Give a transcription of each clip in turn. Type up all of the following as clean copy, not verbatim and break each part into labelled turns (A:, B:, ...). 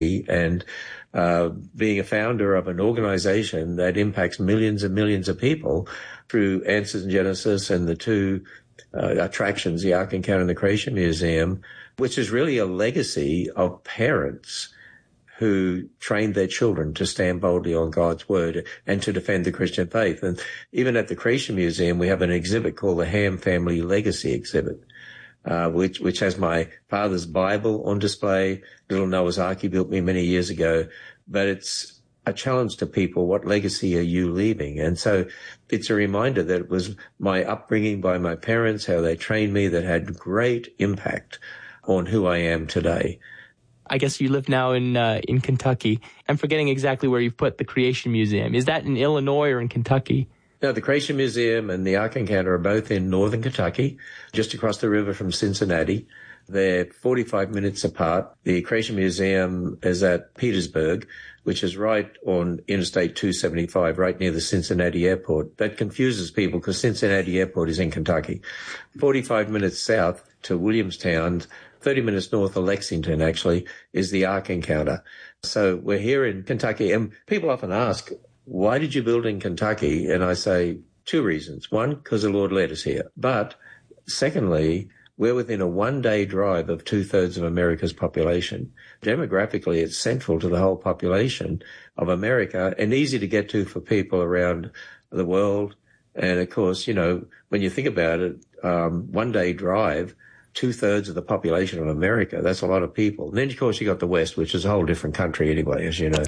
A: and being a founder of an organization that impacts millions and millions of people through Answers in Genesis and the two attractions, the Ark Encounter and the Creation Museum, which is really a legacy of parents who trained their children to stand boldly on God's word and to defend the Christian faith. And even at the Creation Museum, we have an exhibit called the Ham Family Legacy Exhibit, which has my father's Bible on display, little Noah's Ark he built me many years ago. But it's a challenge to people. What legacy are you leaving? And so it's a reminder that it was my upbringing by my parents, how they trained me, that had great impact on who I am today.
B: I guess you live now in Kentucky. I'm forgetting exactly where you've put the Creation Museum. Is that in Illinois or in Kentucky?
A: No, the Creation Museum and the Ark Encounter are both in northern Kentucky, just across the river from Cincinnati. They're 45 minutes apart. The Creation Museum is at Petersburg, which is right on Interstate 275, right near the Cincinnati airport. That confuses people because Cincinnati airport is in Kentucky. 45 minutes south to Williamstown, 30 minutes north of Lexington, actually, is the Ark Encounter. So we're here in Kentucky, and people often ask, why did you build in Kentucky? And I say two reasons. One, because the Lord led us here. But secondly, we're within a one-day drive of 2/3 of America's population. Demographically, it's central to the whole population of America and easy to get to for people around the world. And, of course, you know, when you think about it, one-day drive, 2/3 of the population of America, that's a lot of people. And then, of course, you got the West, which is a whole different country anyway, as you know.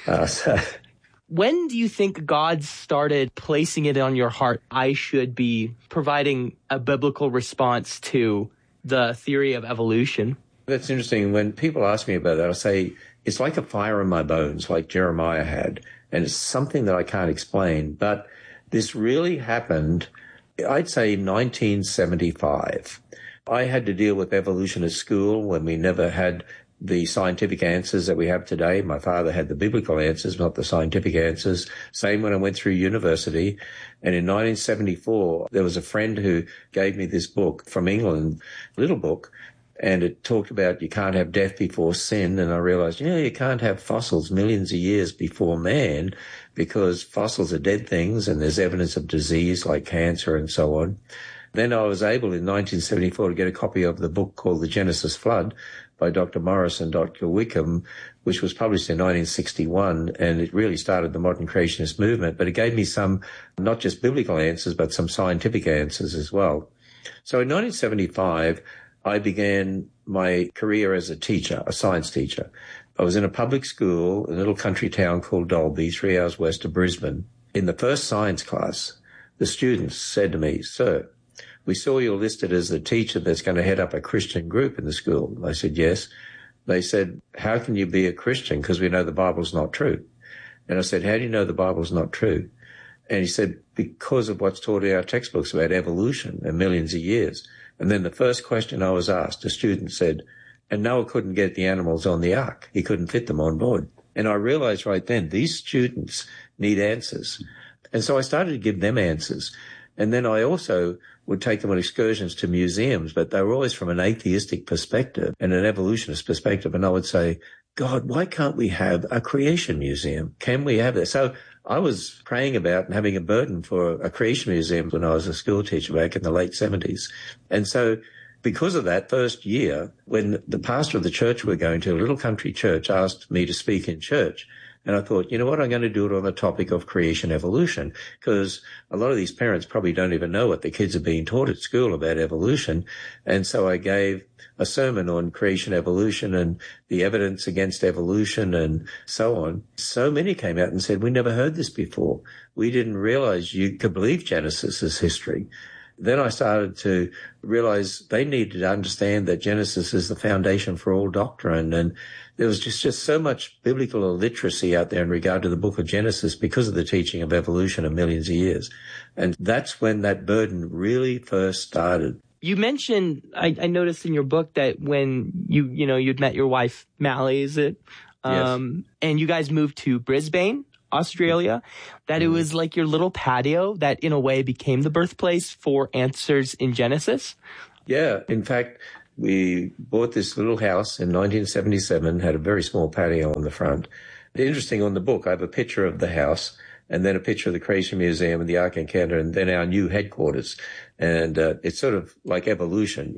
B: When do you think God started placing it on your heart, I should be providing a biblical response to the theory of evolution?
A: That's interesting. When people ask me about that, I say, it's like a fire in my bones, like Jeremiah had. And it's something that I can't explain. But this really happened, I'd say, in 1975. I had to deal with evolution at school when we never had the scientific answers that we have today. My father had the biblical answers, not the scientific answers. Same when I went through university. And in 1974, there was a friend who gave me this book from England, little book, and it talked about you can't have death before sin. And I realized, you can't have fossils millions of years before man because fossils are dead things and there's evidence of disease like cancer and so on. Then I was able in 1974 to get a copy of the book called The Genesis Flood by Dr. Morris and Dr. Wickham, which was published in 1961, and it really started the modern creationist movement. But it gave me some, not just biblical answers, but some scientific answers as well. So in 1975, I began my career as a teacher, a science teacher. I was in a public school in a little country town called Dalby, 3 hours west of Brisbane. In the first science class, the students said to me, "Sir, we saw you listed as the teacher that's going to head up a Christian group in the school." I said, "Yes." They said, "How can you be a Christian? Because we know the Bible's not true." And I said, "How do you know the Bible's not true?" And he said, "Because of what's taught in our textbooks about evolution and millions of years." And then the first question I was asked, a student said, "And Noah couldn't get the animals on the ark. He couldn't fit them on board." And I realized right then, these students need answers. And so I started to give them answers. And then I also would take them on excursions to museums, but they were always from an atheistic perspective and an evolutionist perspective. And I would say, "God, why can't we have a creation museum? Can we have that?" So I was praying about and having a burden for a creation museum when I was a school teacher back in the late 70s. And so because of that first year, when the pastor of the church we're going to, a little country church, asked me to speak in church, and I thought, you know what, I'm going to do it on the topic of creation evolution, because a lot of these parents probably don't even know what their kids are being taught at school about evolution. And so I gave a sermon on creation evolution and the evidence against evolution and so on. So many came out and said, "We never heard this before. We didn't realize you could believe Genesis is history." Then I started to realize they needed to understand that Genesis is the foundation for all doctrine. And there was just so much biblical illiteracy out there in regard to the book of Genesis because of the teaching of evolution of millions of years. And that's when that burden really first started.
B: You mentioned, I noticed in your book that when you'd met your wife, Mally, is it?
A: Yes.
B: And you guys moved to Brisbane, Australia, that it was like your little patio that in a way became the birthplace for Answers in Genesis.
A: Yeah. In fact, we bought this little house in 1977, had a very small patio on the front. Interesting, on the book, I have a picture of the house and then a picture of the Creation Museum and the Ark Encounter and then our new headquarters. And it's sort of like evolution,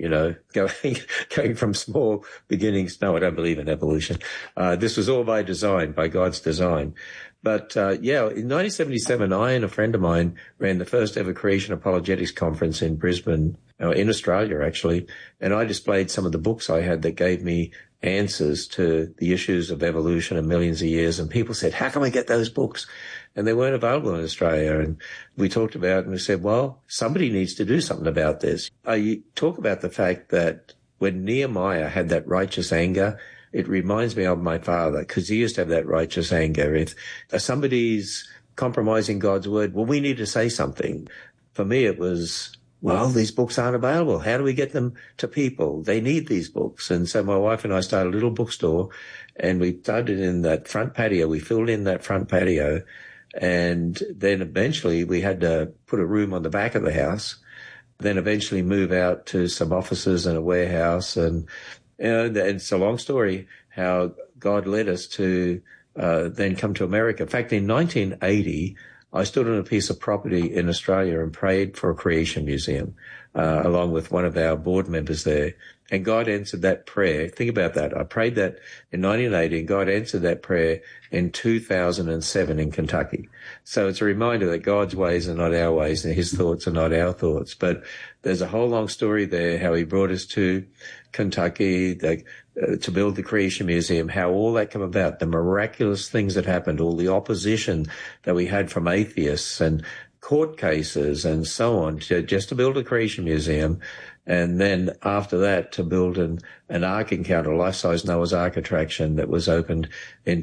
A: going from small beginnings. No, I don't believe in evolution. This was all by design, by God's design. But, in 1977, I and a friend of mine ran the first ever Creation Apologetics Conference in Brisbane, in Australia, actually. And I displayed some of the books I had that gave me answers to the issues of evolution and millions of years. And people said, how can we get those books? And they weren't available in Australia. And we talked about it and we said, well, somebody needs to do something about this. I talk about the fact that when Nehemiah had that righteous anger, it reminds me of my father, because he used to have that righteous anger. If somebody's compromising God's word, well, we need to say something. For me, it was, well, these books aren't available. How do we get them to people? They need these books. And so my wife and I started a little bookstore, and we started in that front patio. We filled in that front patio. And then eventually we had to put a room on the back of the house, then eventually move out to some offices and a warehouse. And it's a long story how God led us to then come to America. In fact, in 1980, I stood on a piece of property in Australia and prayed for a Creation Museum, along with one of our board members there. And God answered that prayer. Think about that. I prayed that in 1980, and God answered that prayer in 2007 in Kentucky. So it's a reminder that God's ways are not our ways and his thoughts are not our thoughts. But there's a whole long story there, how he brought us to Kentucky to build the Creation Museum, how all that came about, the miraculous things that happened, all the opposition that we had from atheists and court cases and so on, just to build a Creation Museum. And then after that, to build an Ark Encounter, a life-size Noah's Ark attraction that was opened in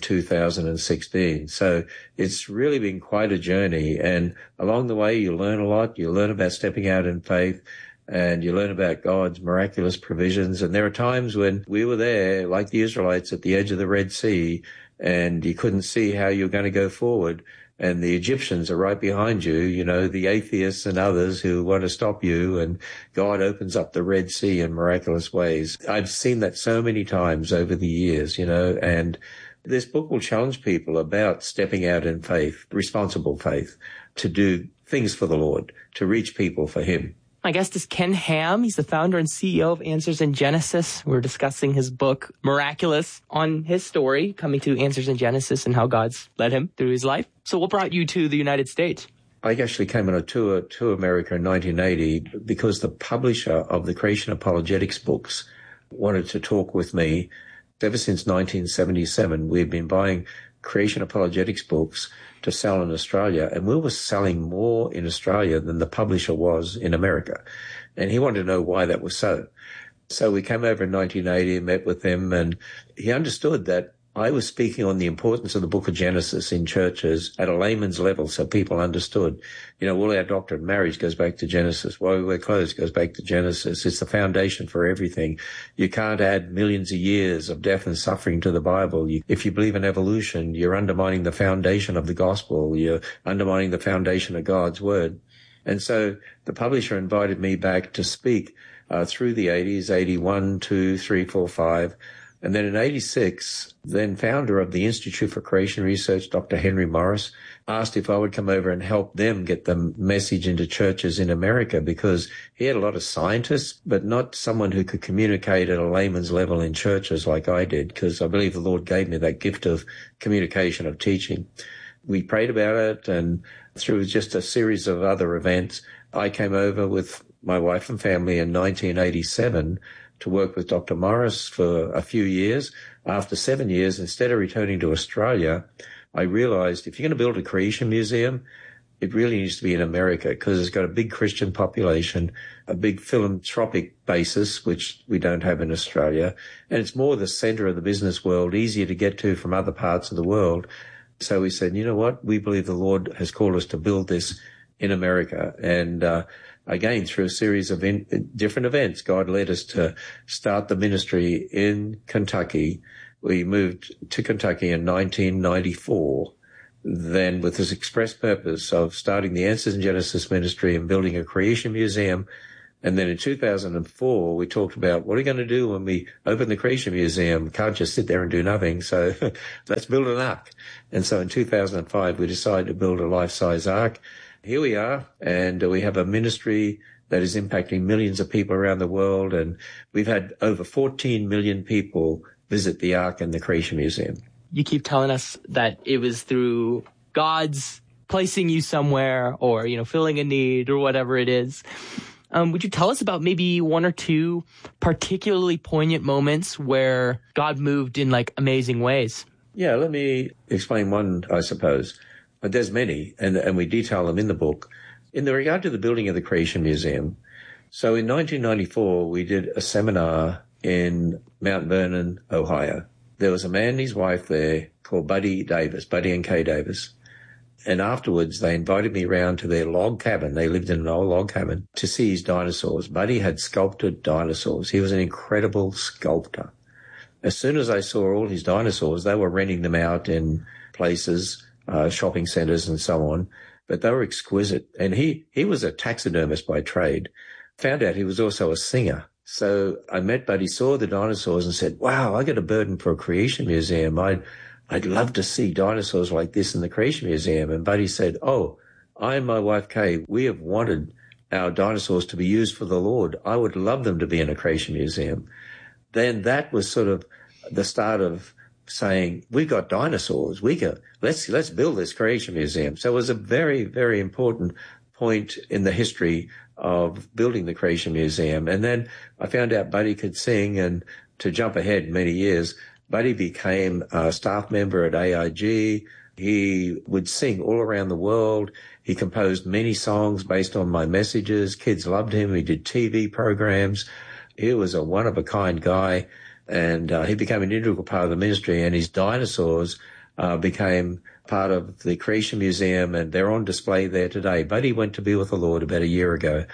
A: 2016. So it's really been quite a journey. And along the way, you learn a lot. You learn about stepping out in faith, and you learn about God's miraculous provisions. And there are times when we were there, like the Israelites, at the edge of the Red Sea, and you couldn't see how you were going to go forward. And the Egyptians are right behind you, the atheists and others who want to stop you. And God opens up the Red Sea in miraculous ways. I've seen that so many times over the years, and this book will challenge people about stepping out in faith, responsible faith, to do things for the Lord, to reach people for him.
B: My guest is Ken Ham. He's the founder and CEO of Answers in Genesis. We're discussing his book, Miraculous, on his story, coming to Answers in Genesis and how God's led him through his life. So what brought you to the United States?
A: I actually came on a tour to America in 1980 because the publisher of the Creation Apologetics books wanted to talk with me. Ever since 1977, we've been buying Creation Apologetics books to sell in Australia, and we were selling more in Australia than the publisher was in America. And he wanted to know why that was so. So we came over in 1980 and met with him, and he understood that I was speaking on the importance of the book of Genesis in churches at a layman's level, so people understood. All our doctrine, marriage goes back to Genesis. Why we wear clothes goes back to Genesis. It's the foundation for everything. You can't add millions of years of death and suffering to the Bible. If you believe in evolution, you're undermining the foundation of the gospel. You're undermining the foundation of God's word. And so the publisher invited me back to speak through the 80s, 81, 2, 3, 4, 5. And then in 86, then founder of the Institute for Creation Research, Dr. Henry Morris, asked if I would come over and help them get the message into churches in America, because he had a lot of scientists, but not someone who could communicate at a layman's level in churches like I did, because I believe the Lord gave me that gift of communication, of teaching. We prayed about it, and through just a series of other events, I came over with my wife and family in 1987 to work with Dr. Morris for a few years. After 7 years, instead of returning to Australia, I realized if you're going to build a Creation Museum, it really needs to be in America, because it's got a big Christian population, a big philanthropic basis, which we don't have in Australia. And it's more the center of the business world, easier to get to from other parts of the world. So we said, you know what? We believe the Lord has called us to build this in America. And, again, through a series of different events, God led us to start the ministry in Kentucky. We moved to Kentucky in 1994, then with this express purpose of starting the Answers in Genesis ministry and building a Creation Museum. And then in 2004, we talked about what are we going to do when we open the Creation Museum? Can't just sit there and do nothing. So let's build an ark. And so in 2005, we decided to build a life-size ark. Here we are, and we have a ministry that is impacting millions of people around the world. And we've had over 14 million people visit the ark and the Creation Museum.
B: You keep telling us that it was through God's placing you somewhere or, filling a need or whatever it is. Would you tell us about maybe one or two particularly poignant moments where God moved in amazing ways?
A: Yeah, let me explain one, I suppose. But there's many, and we detail them in the book. In the regard to the building of the Creation Museum, so in 1994, we did a seminar in Mount Vernon, Ohio. There was a man and his wife there called Buddy and Kay Davis. And afterwards, they invited me around to their log cabin. They lived in an old log cabin to see his dinosaurs. Buddy had sculpted dinosaurs. He was an incredible sculptor. As soon as I saw all his dinosaurs, they were renting them out in places, shopping centers and so on. But they were exquisite. And he was a taxidermist by trade. Found out he was also a singer. So I met Buddy, saw the dinosaurs and said, wow, I got a burden for a Creation Museum. I'd love to see dinosaurs like this in the Creation Museum. And Buddy said, oh, I and my wife Kay, we have wanted our dinosaurs to be used for the Lord. I would love them to be in a Creation Museum. Then that was sort of the start of saying, we've got dinosaurs. Let's build this Creation Museum. So it was a very, very important point in the history of building the Creation Museum. And then I found out Buddy could sing, and to jump ahead many years, Buddy became a staff member at AIG. He would sing all around the world. He composed many songs based on my messages. Kids loved him. He did TV programs. He was a one-of-a-kind guy, and he became an integral part of the ministry, and his dinosaurs became part of the Creation Museum, and they're on display there today. Buddy went to be with the Lord about a year ago,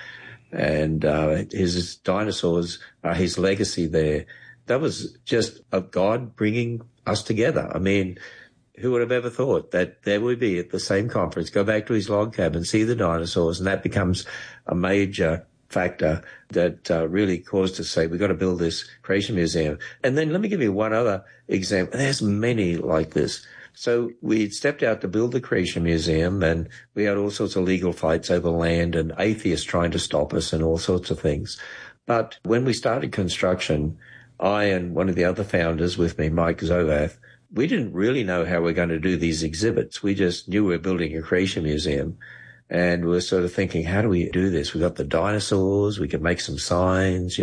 A: and his dinosaurs are his legacy there. That was just of God bringing us together. I mean, who would have ever thought that there would be at the same conference, go back to his log cabin, see the dinosaurs, and that becomes a major factor that really caused us to say, we've got to build this Creation Museum. And then let me give you one other example. There's many like this. So we stepped out to build the Creation Museum, and we had all sorts of legal fights over land and atheists trying to stop us and all sorts of things. But when we started construction, I and one of the other founders with me, Mike Zovath, we didn't really know how we're going to do these exhibits. We just knew we were building a Creation Museum, and we were sort of thinking, how do we do this? We got the dinosaurs. We could make some signs,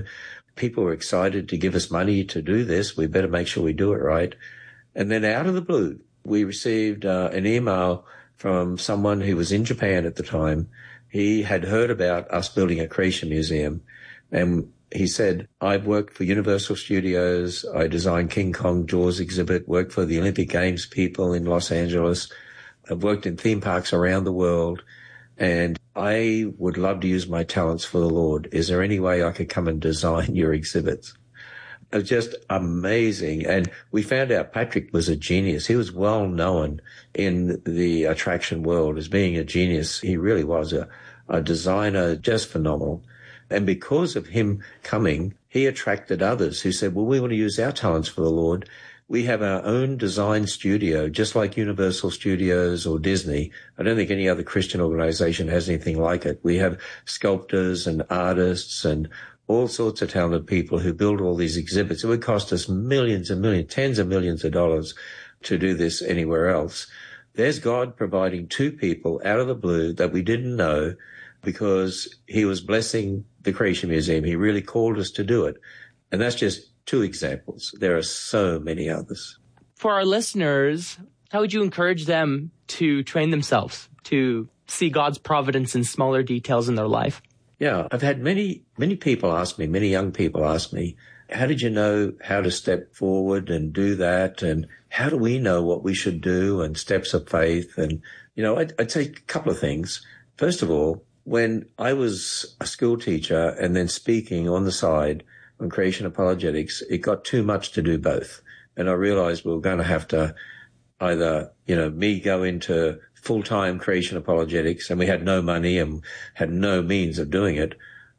A: People were excited to give us money to do this. We better make sure we do it right. And then out of the blue, we received an email from someone who was in Japan at the time. He had heard about us building a Creation Museum, and he said, I've worked for Universal Studios. I designed King Kong Jaws exhibit, worked for the Olympic Games people in Los Angeles. I've worked in theme parks around the world, and I would love to use my talents for the Lord. Is there any way I could come and design your exhibits? It was just amazing. And we found out Patrick was a genius. He was well known in the attraction world as being a genius. He really was a designer, just phenomenal. And because of him coming, he attracted others who said, well, we want to use our talents for the Lord. We have our own design studio, just like Universal Studios or Disney. I don't think any other Christian organization has anything like it. We have sculptors and artists and all sorts of talented people who build all these exhibits. It would cost us millions and millions, tens of millions of dollars to do this anywhere else. There's God providing two people out of the blue that we didn't know, because he was blessing the Creation Museum. He really called us to do it. And that's just two examples. There are so many others.
B: For our listeners, how would you encourage them to train themselves to see God's providence in smaller details in their life?
A: Yeah, I've had many people ask me, many young people ask me, how did you know how to step forward and do that? And how do we know what we should do and steps of faith? And, I'd say a couple of things. First of all, when I was a school teacher and then speaking on the side on creation apologetics, it got too much to do both. And I realized we were going to have to either, me go into full-time creation apologetics, and we had no money and had no means of doing it,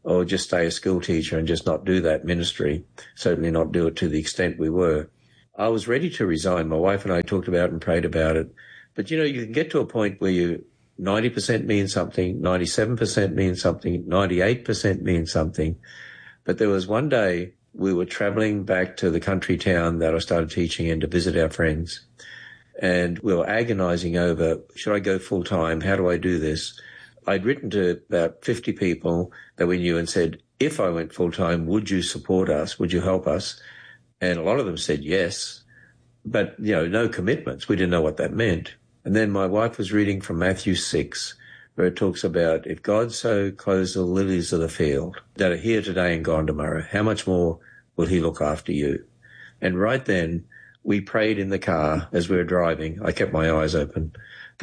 A: or just stay a school teacher and just not do that ministry, certainly not do it to the extent we were. I was ready to resign. My wife and I talked about it and prayed about it. But, you can get to a point where 90% means something, 97% means something, 98% means something. But there was one day we were traveling back to the country town that I started teaching in to visit our friends. And we were agonizing over, should I go full time? How do I do this? I'd written to about 50 people that we knew and said, if I went full time, would you support us? Would you help us? And a lot of them said yes, but, no commitments. We didn't know what that meant. And then my wife was reading from Matthew 6, where it talks about, if God so clothes the lilies of the field that are here today and gone tomorrow, how much more will he look after you? And right then, we prayed in the car as we were driving. I kept my eyes open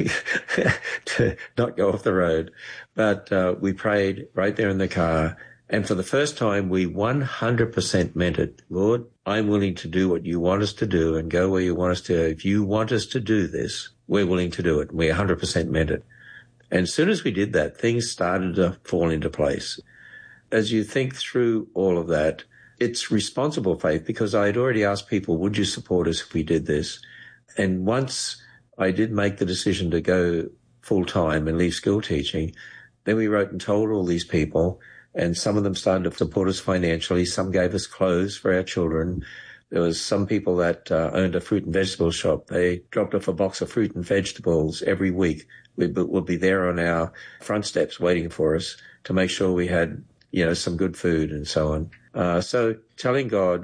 A: to not go off the road. But we prayed right there in the car. And for the first time, we 100% meant it. Lord, I'm willing to do what you want us to do and go where you want us to. If you want us to do this, we're willing to do it. We 100% meant it. And as soon as we did that, things started to fall into place. As you think through all of that, it's responsible faith, because I had already asked people, would you support us if we did this? And once I did make the decision to go full time and leave school teaching, then we wrote and told all these people, and some of them started to support us financially. Some gave us clothes for our children. There was some people that owned a fruit and vegetable shop. They dropped off a box of fruit and vegetables every week. We'll be there on our front steps waiting for us to make sure we had, some good food and so on. So telling God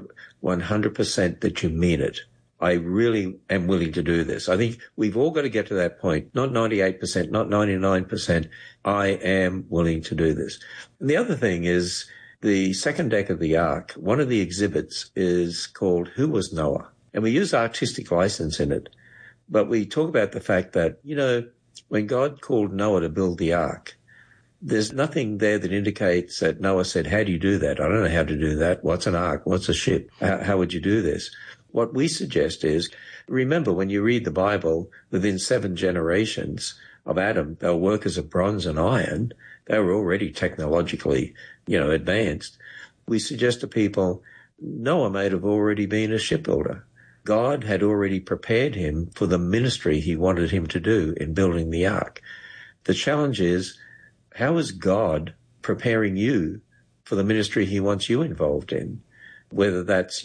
A: 100% that you mean it. I really am willing to do this. I think we've all got to get to that point, not 98%, not 99%. I am willing to do this. And the other thing is the second deck of the ark. One of the exhibits is called Who Was Noah? And we use artistic license in it. But we talk about the fact that, when God called Noah to build the ark, there's nothing there that indicates that Noah said, how do you do that? I don't know how to do that. What's an ark? What's a ship? How would you do this? What we suggest is, remember, when you read the Bible, within 7 generations of Adam, they were workers of bronze and iron. They were already technologically, advanced. We suggest to people, Noah might have already been a shipbuilder. God had already prepared him for the ministry he wanted him to do in building the ark. The challenge is, how is God preparing you for the ministry he wants you involved in? Whether that's,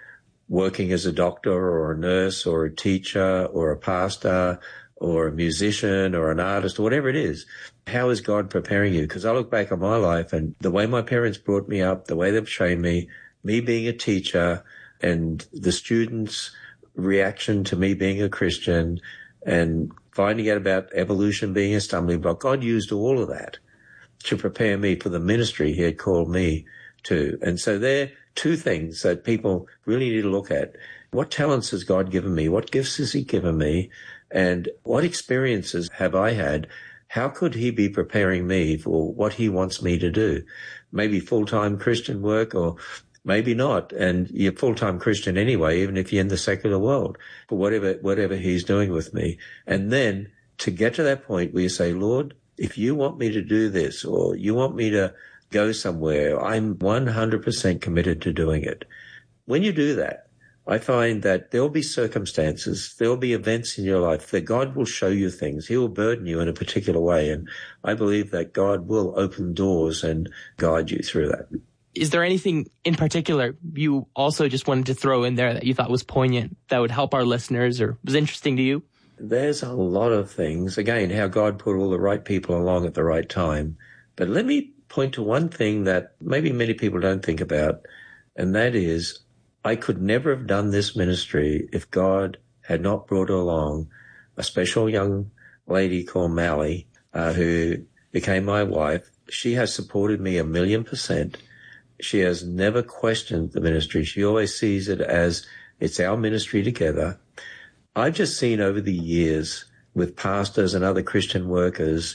A: working as a doctor or a nurse or a teacher or a pastor or a musician or an artist or whatever it is. How is God preparing you? Because I look back on my life and the way my parents brought me up, the way they've trained me being a teacher, and the students' reaction to me being a Christian, and finding out about evolution being a stumbling block. God used all of that to prepare me for the ministry he had called me to. And so there are 2 things that people really need to look at. What talents has God given me? What gifts has he given me? And what experiences have I had? How could he be preparing me for what he wants me to do? Maybe full-time Christian work, or maybe not. And you're full-time Christian anyway, even if you're in the secular world, for whatever he's doing with me. And then to get to that point where you say, Lord, if you want me to do this, or you want me to go somewhere, I'm 100% committed to doing it. When you do that, I find that there'll be circumstances, there'll be events in your life that God will show you things. He will burden you in a particular way. And I believe that God will open doors and guide you through that.
B: Is there anything in particular you also just wanted to throw in there that you thought was poignant, that would help our listeners or was interesting to you?
A: There's a lot of things. Again, how God put all the right people along at the right time. But let me point to one thing that maybe many people don't think about, and that is, I could never have done this ministry if God had not brought along a special young lady called Mally, who became my wife. She has supported me 1,000,000%. She has never questioned the ministry. She always sees it as it's our ministry together. I've just seen over the years with pastors and other Christian workers,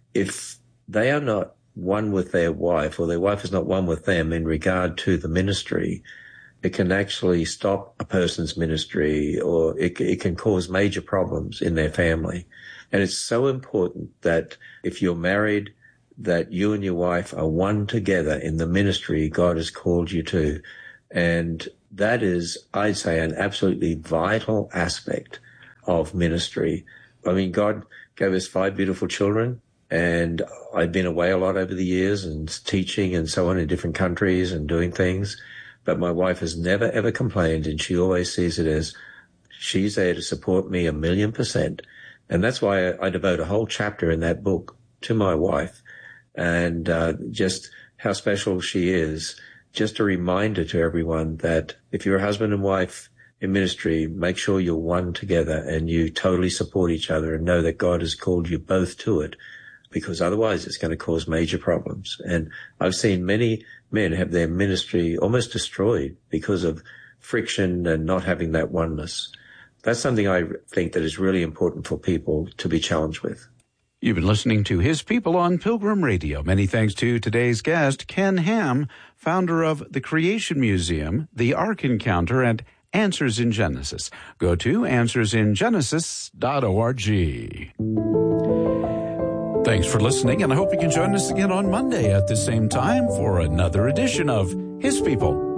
A: if they are not one with their wife, or their wife is not one with them in regard to the ministry, it can actually stop a person's ministry, or it can cause major problems in their family. And it's so important that if you're married, that you and your wife are one together in the ministry God has called you to. And that is, I'd say, an absolutely vital aspect of ministry. I mean, God gave us 5 beautiful children, and I've been away a lot over the years and teaching and so on in different countries and doing things. But my wife has never, ever complained, and she always sees it as she's there to support me 1,000,000%. And that's why I devote a whole chapter in that book to my wife, and just how special she is. Just a reminder to everyone that if you're a husband and wife in ministry, make sure you're one together and you totally support each other and know that God has called you both to it, because otherwise it's going to cause major problems. And I've seen many men have their ministry almost destroyed because of friction and not having that oneness. That's something I think that is really important for people to be challenged with.
C: You've been listening to His People on Pilgrim Radio. Many thanks to today's guest, Ken Ham, founder of the Creation Museum, the Ark Encounter, and Answers in Genesis. Go to answersingenesis.org. Thanks for listening, and I hope you can join us again on Monday at the same time for another edition of His People.